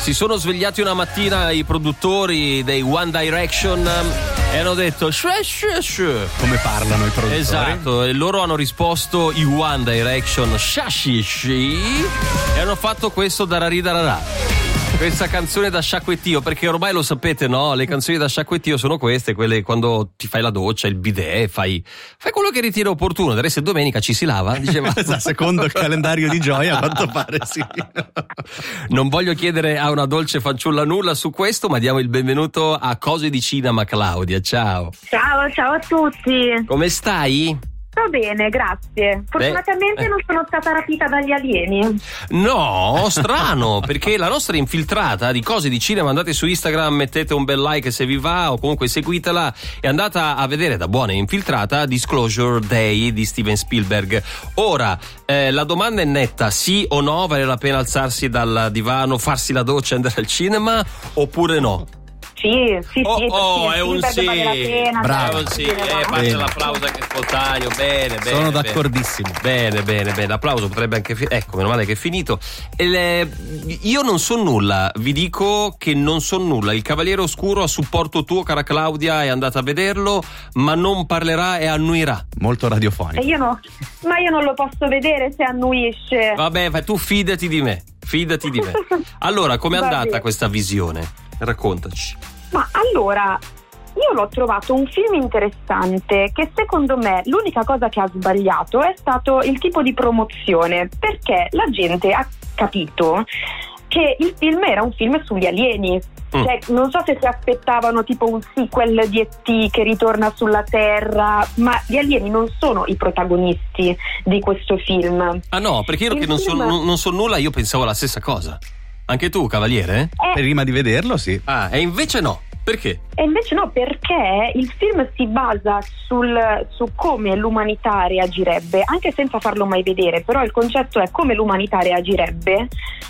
Si sono svegliati una mattina i produttori dei One Direction e hanno detto come parlano i produttori. Esatto, e loro hanno risposto i One Direction shashishi e hanno fatto questo dararidara. Questa canzone da sciacquettio, perché ormai lo sapete, no? Le canzoni da sciacquettio sono queste, quelle quando ti fai la doccia, il bidet, fai quello che ritieni opportuno. Adesso è domenica, ci si lava, diceva. Secondo il calendario di Gioia, a quanto pare sì. Non voglio chiedere a una dolce fanciulla nulla su questo, ma diamo il benvenuto a Cose di Cinema, Claudia. Ciao. Ciao a tutti. Come stai? Sto bene, grazie. Fortunatamente non sono stata rapita dagli alieni. No, strano, perché la nostra infiltrata di Cose di Cinema, andate su Instagram, mettete un bel like se vi va, o comunque seguitela, è andata a vedere da buona infiltrata Disclosure Day di Steven Spielberg. Ora, la domanda è netta: sì o no, vale la pena alzarsi dal divano, farsi la doccia e andare al cinema, oppure no? Sì, è un sì. Vale la pena, bravo, sì. Faccia l'applauso anche spontaneo. Bene. Sono d'accordissimo. Bene. L'applauso potrebbe anche ecco, meno male che è finito. Io non so nulla, vi dico che non so nulla. Il Cavaliere Oscuro, a supporto tuo, cara Claudia, è andata a vederlo, ma non parlerà e annuirà. Molto radiofonico. Ma io non lo posso vedere se annuisce. Vabbè, tu fidati di me. Allora, com'è andata questa visione? Raccontaci. Ma allora, io l'ho trovato un film interessante, che secondo me l'unica cosa che ha sbagliato è stato il tipo di promozione, perché la gente ha capito che il film era un film sugli alieni. Cioè, non so se si aspettavano tipo un sequel di E.T. che ritorna sulla Terra, ma gli alieni non sono i protagonisti di questo film. Ah no, perché io che non so nulla, io pensavo la stessa cosa. Anche tu, Cavaliere? Prima di vederlo, sì. Ah, e invece no. Perché? E invece no, perché il film si basa su come l'umanità reagirebbe, anche senza farlo mai vedere, però il concetto è come l'umanità reagirebbe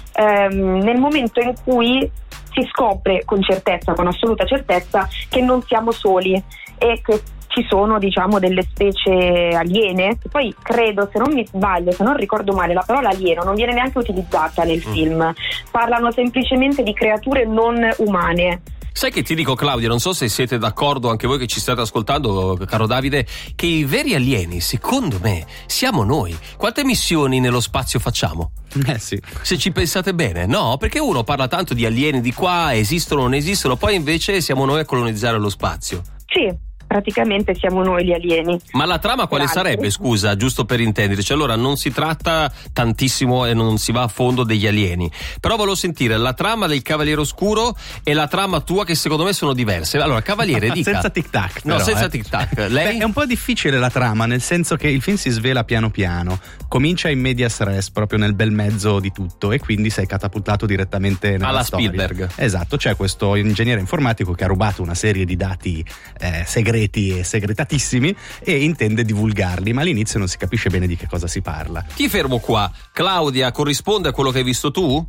nel momento in cui si scopre con certezza, con assoluta certezza, che non siamo soli e che ci sono, diciamo, delle specie aliene. Poi credo, se non mi sbaglio, se non ricordo male, la parola alieno non viene neanche utilizzata nel film. Parlano semplicemente di creature non umane. Sai che ti dico, Claudia, non so se siete d'accordo anche voi che ci state ascoltando, caro Davide, che i veri alieni, secondo me, siamo noi. Quante missioni nello spazio facciamo? Sì. Se ci pensate bene, no? Perché uno parla tanto di alieni di qua, esistono o non esistono, poi invece siamo noi a colonizzare lo spazio. Sì. Praticamente siamo noi gli alieni. Ma la trama quale sarebbe, scusa, giusto per intenderci? Allora, non si tratta tantissimo e non si va a fondo degli alieni, però volevo sentire la trama del Cavaliere Oscuro e la trama tua, che secondo me sono diverse. Allora, Cavaliere, dica. Senza tic-tac. No, senza tic-tac. Lei? È un po' difficile la trama, nel senso che il film si svela piano piano, comincia in medias res, proprio nel bel mezzo di tutto, e quindi sei catapultato direttamente nella alla storia. Spielberg. Esatto, c'è questo ingegnere informatico che ha rubato una serie di dati segreti e segretatissimi e intende divulgarli, ma all'inizio non si capisce bene di che cosa si parla. Ti fermo qua. Claudia, corrisponde a quello che hai visto tu?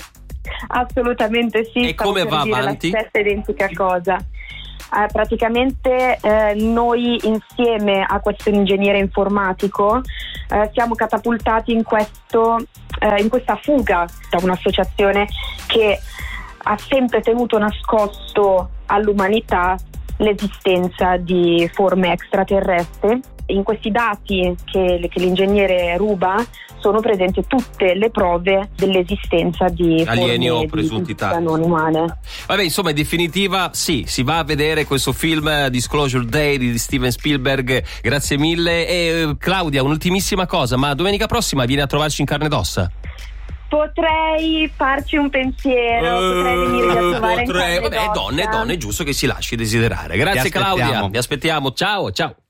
Assolutamente sì. E come va avanti? La stessa identica cosa. Praticamente noi, insieme a questo ingegnere informatico, siamo catapultati in questa fuga da un'associazione che ha sempre tenuto nascosto all'umanità l'esistenza di forme extraterrestri. In questi dati che l'ingegnere ruba sono presenti tutte le prove dell'esistenza di alieni forme o presunti tali non umane. Vabbè, insomma, in definitiva, sì, si va a vedere questo film Disclosure Day di Steven Spielberg. Grazie mille. E Claudia, un'ultimissima cosa, ma domenica prossima vieni a trovarci in carne ed ossa? Potrei farci un pensiero, potrei venire a trovare in carne ed ossa. Donne, è giusto che si lasci desiderare. Grazie Claudia, vi aspettiamo. Ciao.